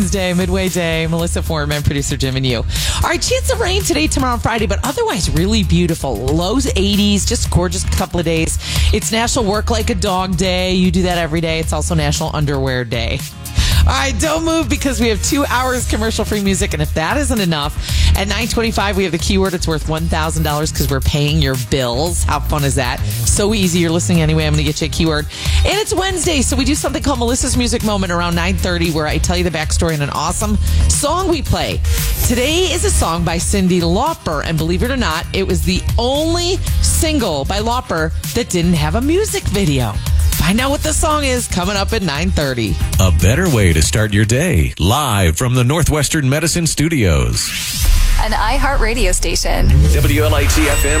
Wednesday, midway day. Melissa Foreman, producer Jim and you. All right, chance of rain today, tomorrow, and Friday, but otherwise really beautiful. Lows 80s, just gorgeous couple of days. It's National Work Like a Dog Day. You do that every day. It's also National Underwear Day. All right, don't move because we have 2 hours commercial-free music, and if that isn't enough, at 9:25 we have the keyword. It's worth $1,000 because we're paying your bills. How fun is that? So easy. You're listening anyway. I'm going to get you a keyword. And it's Wednesday, so we do something called Melissa's Music Moment around 9:30 where I tell you the backstory on an awesome song we play. Today is a song by Cyndi Lauper, and believe it or not, it was the only single by Lauper that didn't have a music video. Find out what the song is coming up at 9:30. A better way to start your day. Live from the Northwestern Medicine Studios. An iHeartRadio station. WLIT FM